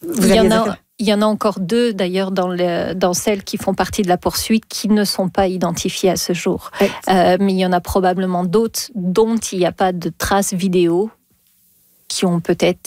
Il y en a encore 2 d'ailleurs dans celles qui font partie de la poursuite qui ne sont pas identifiées à ce jour. Mais il y en a probablement d'autres dont il n'y a pas de traces vidéo qui ont peut-être